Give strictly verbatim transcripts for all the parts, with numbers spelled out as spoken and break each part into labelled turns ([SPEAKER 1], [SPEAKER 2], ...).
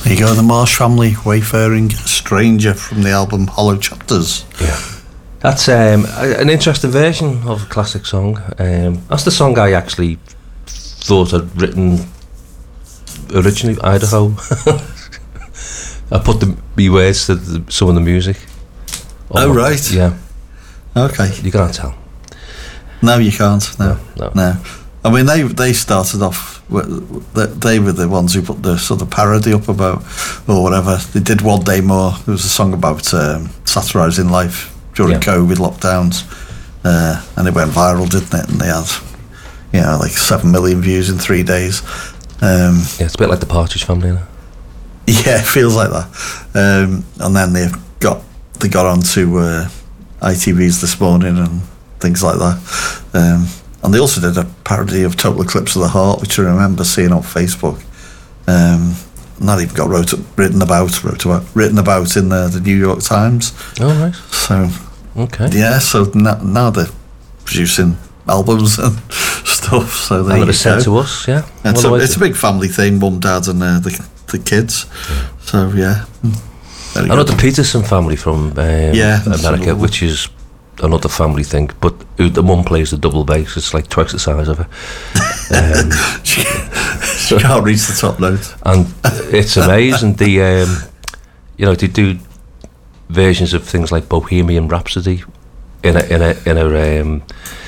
[SPEAKER 1] There you go, the Marsh Family, Wayfaring Stranger from the album Hollow Chapters.
[SPEAKER 2] Yeah. That's um, an interesting version of a classic song. Um, that's the song I actually thought I'd written originally, Idaho. I put the, the words to the, some of the music.
[SPEAKER 1] Oh, right.
[SPEAKER 2] Yeah.
[SPEAKER 1] Okay.
[SPEAKER 2] You can't tell.
[SPEAKER 1] No, you can't. No,
[SPEAKER 2] no.
[SPEAKER 1] no. I mean, they they started off. They were the ones who put the sort of parody up about, or whatever. They did One Day More. There was a song about um, satirising life during yeah. COVID lockdowns, uh, and it went viral, didn't it? And they had, you know, like seven million views in three days. Um,
[SPEAKER 2] yeah, it's a bit like the Partridge Family, isn't it?
[SPEAKER 1] Yeah, it feels like that. Um, and then they got they got onto uh, I T V's This Morning and things like that. Um, and they also did a parody of Total Eclipse of the Heart, which I remember seeing on Facebook. Um, and that even got wrote, written about, wrote about, written about in the, the New York Times.
[SPEAKER 2] Oh, right.
[SPEAKER 1] So,
[SPEAKER 2] okay.
[SPEAKER 1] Yeah, so now, now they're producing albums and stuff. So they
[SPEAKER 2] and sent to us, yeah.
[SPEAKER 1] It's, a, it's a big family thing, mum, dad, and uh, the the kids. Yeah. So yeah.
[SPEAKER 2] I know the Peterson family from um,
[SPEAKER 1] yeah,
[SPEAKER 2] America, which is another family thing, but the mum plays the double bass. It's like twice the size of her. Um,
[SPEAKER 1] she, she can't reach the top note,
[SPEAKER 2] and it's amazing. The um, you know, they do versions of things like Bohemian Rhapsody in a in a in a um,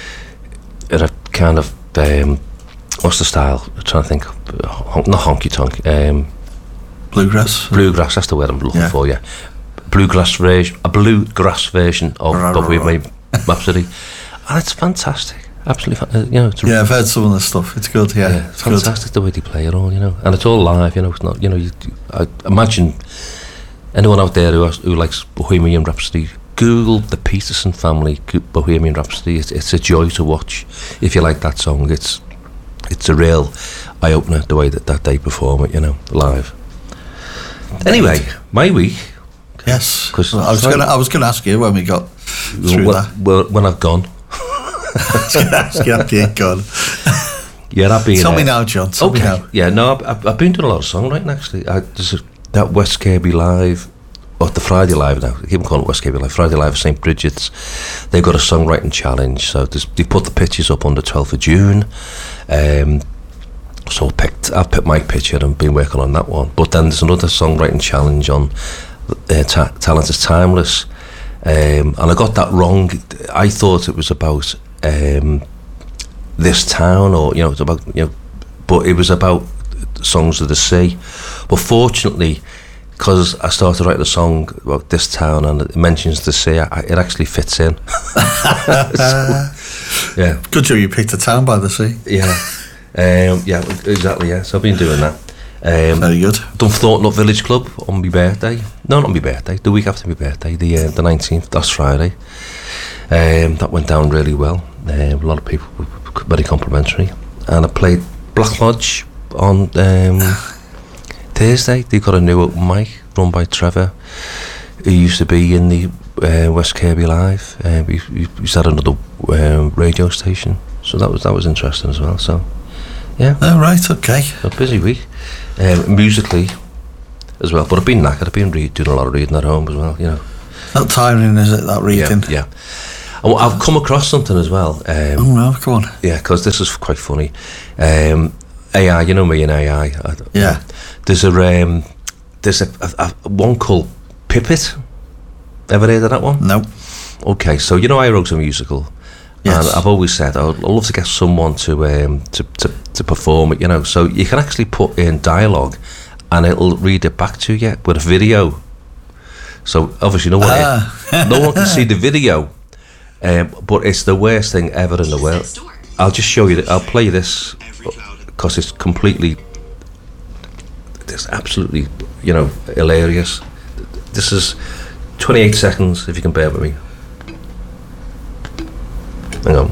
[SPEAKER 2] in a kind of um, what's the style? I'm trying to think. Not honky tonk. Um,
[SPEAKER 1] bluegrass.
[SPEAKER 2] Bluegrass. That's the word I'm looking yeah. for. Yeah. Bluegrass version, a bluegrass version of
[SPEAKER 1] right,
[SPEAKER 2] Bohemian
[SPEAKER 1] right.
[SPEAKER 2] Rhapsody, and it's fantastic. Absolutely, fa- you know. It's
[SPEAKER 1] yeah, I've heard some of the stuff. It's good. Yeah,
[SPEAKER 2] yeah
[SPEAKER 1] it's
[SPEAKER 2] fantastic
[SPEAKER 1] good.
[SPEAKER 2] the way they play it all. You know, and it's all live. You know, it's not. You know, you, I imagine anyone out there who has, who likes Bohemian Rhapsody, Google the Peterson family Bohemian Rhapsody. It's, it's a joy to watch if you like that song. It's it's a real eye opener the way that, that they perform it. You know, live. Anyway, my week.
[SPEAKER 1] Yes, because well, I was going. I was going to ask you when we got through
[SPEAKER 2] well,
[SPEAKER 1] that.
[SPEAKER 2] Well, when I've gone.
[SPEAKER 1] I was going to ask you after you've gone.
[SPEAKER 2] Yeah, I've been.
[SPEAKER 1] Tell
[SPEAKER 2] uh,
[SPEAKER 1] me now, John. Tell
[SPEAKER 2] okay.
[SPEAKER 1] me now.
[SPEAKER 2] Yeah, no, I've, I've been doing a lot of songwriting actually. I, there's a, that West Kirby Live, or the Friday Live now. I keep calling it West Kirby Live. Friday Live at Saint Bridget's. They've got a songwriting challenge, so they put the pictures up on the twelfth of June. Um, so I picked. I've picked my picture and been working on that one. But then there's another songwriting challenge on. Uh, ta- Talent is Timeless, um, and I got that wrong. I thought it was about um, this town, or you know, it's about you know, but it was about songs of the sea. But fortunately, because I started writing a song about this town and it mentions the sea, I, it actually fits in. So, yeah,
[SPEAKER 1] good job you picked a town by the sea.
[SPEAKER 2] Yeah, um, yeah, exactly. Yeah, so I've been doing that. Um,
[SPEAKER 1] Very good.
[SPEAKER 2] Done Thornton Village Club on my birthday. No, not my birthday. The week after my birthday, the uh, the nineteenth. That's Friday. Um, that went down really well. Um, a lot of people were very complimentary. And I played Black Lodge on um, Thursday. They got a new open mic run by Trevor, who used to be in the uh, West Kirby Live. Um, he, he, he's at another um, radio station, so that was that was interesting as well. So, yeah.
[SPEAKER 1] Oh right, okay.
[SPEAKER 2] A busy week. Um, musically as well, but I've been knackered. I've been re- doing a lot of reading at home as well, you know.
[SPEAKER 1] Not tiring, is it, that reading?
[SPEAKER 2] Yeah, yeah. I've come across something as well. Um,
[SPEAKER 1] oh no, come on.
[SPEAKER 2] Yeah, because this is quite funny. Um, A I, you know me in A I. I
[SPEAKER 1] yeah.
[SPEAKER 2] There's a um, there's a, a, a one called Pipit. Ever heard of that one?
[SPEAKER 1] No.
[SPEAKER 2] Okay, so you know I wrote a musical. Yes. And I've always said I'd love to get someone to, um, to to to perform it, you know. So you can actually put in dialogue, and it'll read it back to you with a video. So obviously, no one ah. no one can see the video, um, but it's the worst thing ever in the world. I'll just show you. I'll play you this because it's completely, it's absolutely, you know, hilarious. This is twenty-eight seconds. If you can bear with me. Hang on.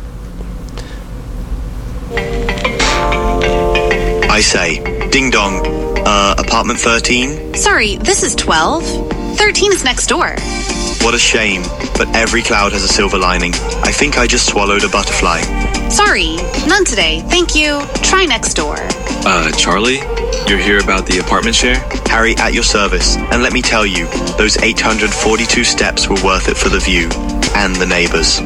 [SPEAKER 3] I say, ding dong, uh, apartment thirteen?
[SPEAKER 4] Sorry, this is twelve. thirteen is next door.
[SPEAKER 3] What a shame, but every cloud has a silver lining. I think I just swallowed a butterfly.
[SPEAKER 4] Sorry, none today, thank you. Try next door.
[SPEAKER 5] Uh, Charlie?
[SPEAKER 3] You're here about the apartment share? Harry, at your service. And let me tell you, those eight hundred forty-two steps were worth it for the view and the neighbours.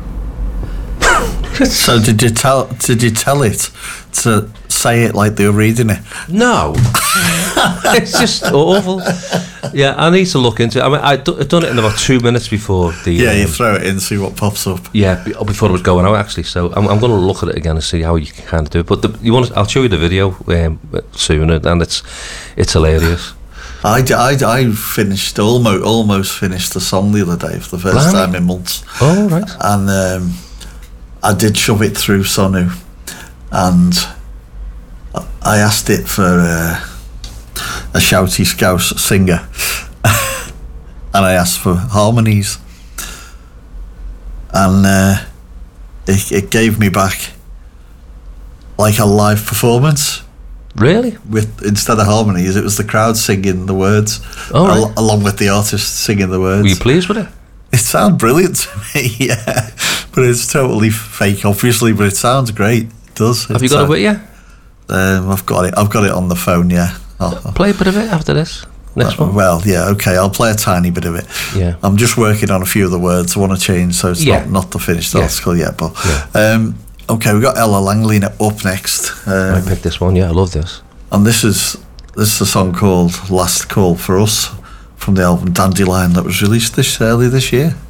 [SPEAKER 1] So did you tell did you tell it to say it like they were reading it?
[SPEAKER 2] No. It's just awful. Yeah, I need to look into it. I mean, I'd d- I'd done it in about two minutes before the...
[SPEAKER 1] Yeah,
[SPEAKER 2] um,
[SPEAKER 1] you throw it in, see what pops up.
[SPEAKER 2] Yeah, be- before it was going out, actually. So I'm, I'm going to look at it again and see how you can kind of do it. But the, you want? To, I'll show you the video um, soon, and it's it's hilarious.
[SPEAKER 1] I, I, I finished, almost almost finished the song the other day for the first
[SPEAKER 2] Blimey.
[SPEAKER 1] time in months.
[SPEAKER 2] Oh, right.
[SPEAKER 1] And um, I did shove it through Sonu, and I asked it for uh, a shouty Scouse singer, and I asked for harmonies, and uh, it, it gave me back like a live performance.
[SPEAKER 2] Really?
[SPEAKER 1] With instead of harmonies, it was the crowd singing the words,
[SPEAKER 2] Oh,
[SPEAKER 1] al-
[SPEAKER 2] right.
[SPEAKER 1] along with the artist singing the words.
[SPEAKER 2] Were you pleased with it?
[SPEAKER 1] It sounds brilliant to me, yeah, but it's totally fake, obviously. But it sounds great. It does.
[SPEAKER 2] Have you
[SPEAKER 1] It's,
[SPEAKER 2] got
[SPEAKER 1] uh,
[SPEAKER 2] it with you?
[SPEAKER 1] Um, I've got it. I've got it on the phone. Yeah. I'll,
[SPEAKER 2] Play a bit of it after this. Next
[SPEAKER 1] uh,
[SPEAKER 2] one.
[SPEAKER 1] Well, yeah. Okay. I'll play a tiny bit of it.
[SPEAKER 2] Yeah.
[SPEAKER 1] I'm just working on a few of the words I want to change, so it's
[SPEAKER 2] Yeah.
[SPEAKER 1] not not the finished
[SPEAKER 2] Yeah.
[SPEAKER 1] article yet. But
[SPEAKER 2] Yeah.
[SPEAKER 1] um, okay, we've got Ella Langley up next,
[SPEAKER 2] I
[SPEAKER 1] um,
[SPEAKER 2] picked this one. Yeah, I love this.
[SPEAKER 1] and this is this is a song called "Last Call for Us" from the album Dandelion that was released this early this year.